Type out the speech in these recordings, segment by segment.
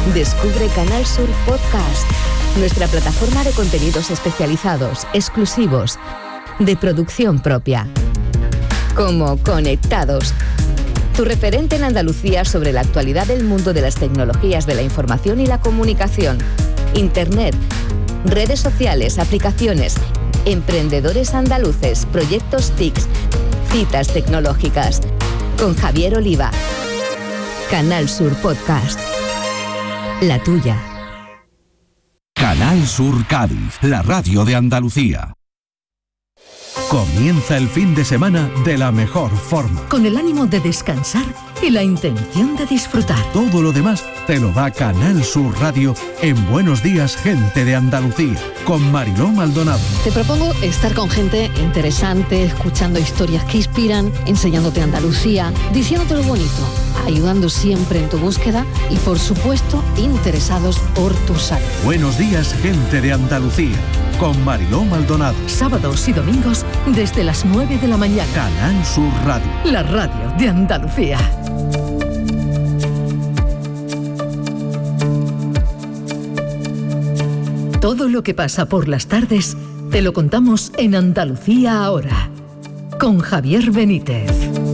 Descubre Canal Sur Podcast, nuestra plataforma de contenidos especializados, exclusivos, de producción propia. Como Conectados, tu referente en Andalucía sobre la actualidad del mundo de las tecnologías de la información y la comunicación, Internet, redes sociales, aplicaciones, emprendedores andaluces, proyectos TICs, citas tecnológicas. Con Javier Oliva. Canal Sur Podcast. La tuya. Canal Sur Cádiz, la radio de Andalucía. Comienza el fin de semana de la mejor forma. Con el ánimo de descansar y la intención de disfrutar. Todo lo demás te lo da Canal Sur Radio en Buenos Días, Gente de Andalucía, con Mariló Maldonado. Te propongo estar con gente interesante, escuchando historias que inspiran, enseñándote Andalucía, diciéndote lo bonito, ayudando siempre en tu búsqueda y, por supuesto, interesados por tu salud. Buenos Días, Gente de Andalucía, con Mariló Maldonado. Sábados y domingos desde las 9 de la mañana. Canal Sur Radio. La radio de Andalucía. Todo lo que pasa por las tardes te lo contamos en Andalucía Ahora, con Javier Benítez.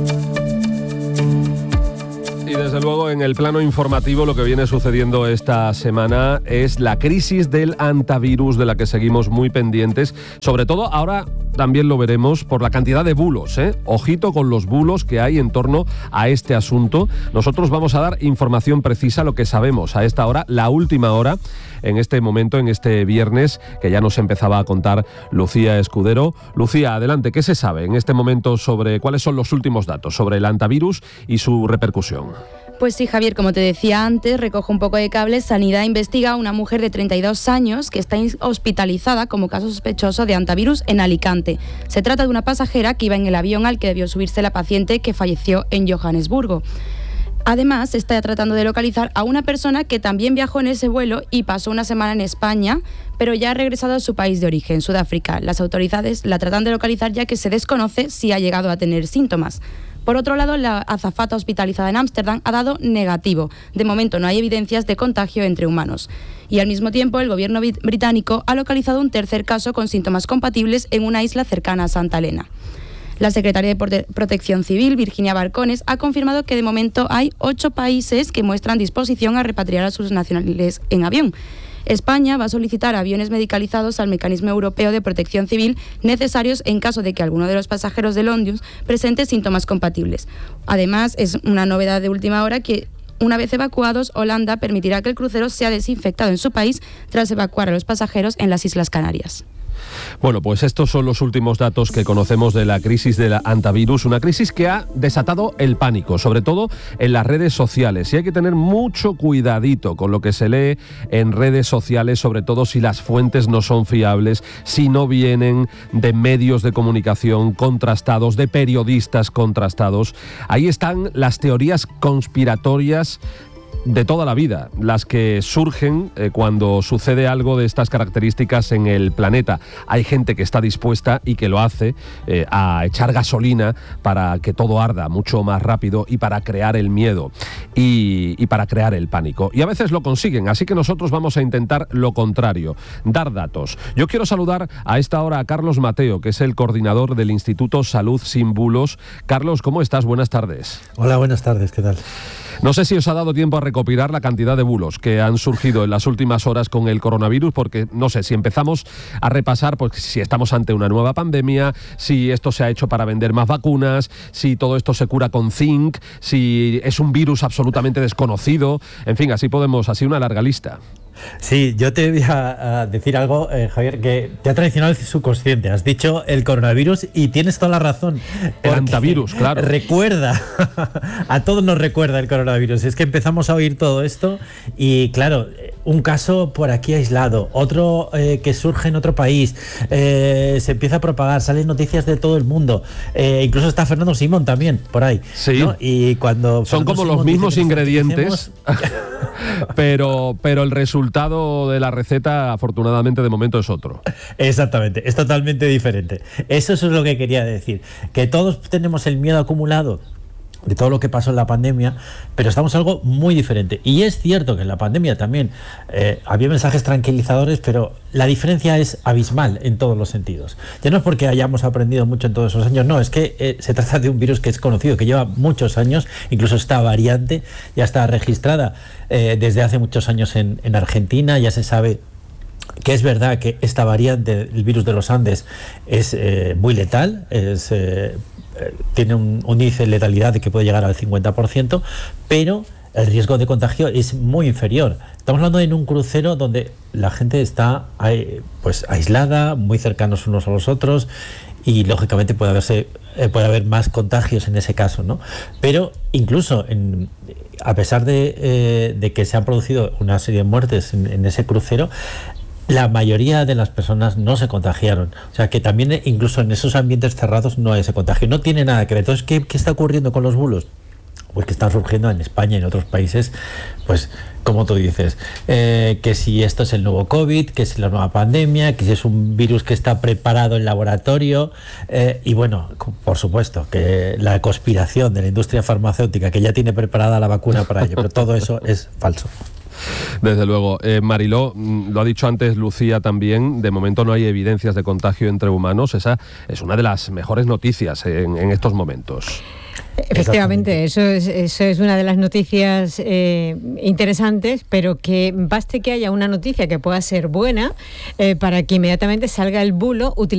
Y desde luego en el plano informativo lo que viene sucediendo esta semana es la crisis del antivirus, de la que seguimos muy pendientes, sobre todo ahora también lo veremos por la cantidad de bulos, Ojito con los bulos que hay en torno a este asunto. Nosotros vamos a dar información precisa, lo que sabemos a esta hora, la última hora, en este momento, en este viernes, que ya nos empezaba a contar Lucía Escudero. Lucía, adelante, ¿qué se sabe en este momento sobre cuáles son los últimos datos sobre el antivirus y su repercusión? Pues sí, Javier, como te decía antes, recojo un poco de cable. Sanidad investiga a una mujer de 32 años que está hospitalizada como caso sospechoso de antivirus en Alicante. Se trata de una pasajera que iba en el avión al que debió subirse la paciente, que falleció en Johannesburgo. Además, se está tratando de localizar a una persona que también viajó en ese vuelo y pasó una semana en España, pero ya ha regresado a su país de origen, Sudáfrica. Las autoridades la tratan de localizar, ya que se desconoce si ha llegado a tener síntomas. Por otro lado, la azafata hospitalizada en Ámsterdam ha dado negativo. De momento no hay evidencias de contagio entre humanos. Y al mismo tiempo, el gobierno británico ha localizado un tercer caso con síntomas compatibles en una isla cercana a Santa Elena. La secretaria de Protección Civil, Virginia Barcones, ha confirmado que de momento hay 8 países que muestran disposición a repatriar a sus nacionales en avión. España va a solicitar aviones medicalizados al Mecanismo Europeo de Protección Civil necesarios en caso de que alguno de los pasajeros de Londres presente síntomas compatibles. Además, es una novedad de última hora que, una vez evacuados, Holanda permitirá que el crucero sea desinfectado en su país tras evacuar a los pasajeros en las Islas Canarias. Bueno, pues estos son los últimos datos que conocemos de la crisis del antivirus, una crisis que ha desatado el pánico, sobre todo en las redes sociales. Y hay que tener mucho cuidadito con lo que se lee en redes sociales, sobre todo si las fuentes no son fiables, si no vienen de medios de comunicación contrastados, de periodistas contrastados. Ahí están las teorías conspiratorias de toda la vida, las que surgen cuando sucede algo de estas características en el planeta. Hay gente que está dispuesta y que lo hace a echar gasolina para que todo arda mucho más rápido y para crear el miedo y para crear el pánico. Y a veces lo consiguen, así que nosotros vamos a intentar lo contrario, dar datos. Yo quiero saludar a esta hora a Carlos Mateo, que es el coordinador del Instituto Salud Sin Bulos. Carlos, ¿cómo estás? Buenas tardes. Hola, buenas tardes, ¿qué tal? No sé si os ha dado tiempo a recopilar la cantidad de bulos que han surgido en las últimas horas con el coronavirus, porque no sé, si empezamos a repasar, pues si estamos ante una nueva pandemia, si esto se ha hecho para vender más vacunas, si todo esto se cura con zinc, si es un virus absolutamente desconocido, en fin, así una larga lista. Sí, yo te voy a decir algo, Javier, que te ha traicionado el subconsciente. Has dicho el coronavirus y tienes toda la razón. El antivirus, claro. Recuerda, a todos nos recuerda el coronavirus. Es que empezamos a oír todo esto y, claro, un caso por aquí aislado, otro que surge en otro país, se empieza a propagar, salen noticias de todo el mundo. Incluso está Fernando Simón también, por ahí. Sí. ¿no? Y cuando son como los mismos ingredientes, pero el resultado de la receta, afortunadamente, de momento es otro. Exactamente, es totalmente diferente. Eso es lo que quería decir, que todos tenemos el miedo acumulado de todo lo que pasó en la pandemia, pero estamos en algo muy diferente. Y es cierto que en la pandemia también había mensajes tranquilizadores, pero la diferencia es abismal en todos los sentidos. Ya no es porque hayamos aprendido mucho en todos esos años, no, es que se trata de un virus que es conocido, que lleva muchos años, incluso esta variante ya está registrada desde hace muchos años en Argentina, ya se sabe que es verdad que esta variante, el virus de los Andes, es muy letal, tiene un índice de letalidad de que puede llegar al 50%, pero el riesgo de contagio es muy inferior. Estamos hablando de un crucero donde la gente está pues aislada, muy cercanos unos a los otros, y lógicamente puede haber más contagios en ese caso, ¿no? Pero incluso a pesar de que se han producido una serie de muertes en ese crucero, la mayoría de las personas no se contagiaron. O sea que también incluso en esos ambientes cerrados no hay ese contagio. No tiene nada que ver. Entonces, ¿qué está ocurriendo con los bulos? Pues que están surgiendo en España y en otros países, pues como tú dices, que si esto es el nuevo COVID, que si la nueva pandemia, que si es un virus que está preparado en laboratorio, y bueno, por supuesto, que la conspiración de la industria farmacéutica, que ya tiene preparada la vacuna para ello, pero todo eso es falso. Desde luego. Mariló, lo ha dicho antes Lucía también, de momento no hay evidencias de contagio entre humanos. Esa es una de las mejores noticias en estos momentos. Efectivamente, eso es una de las noticias interesantes, pero que baste que haya una noticia que pueda ser buena para que inmediatamente salga el bulo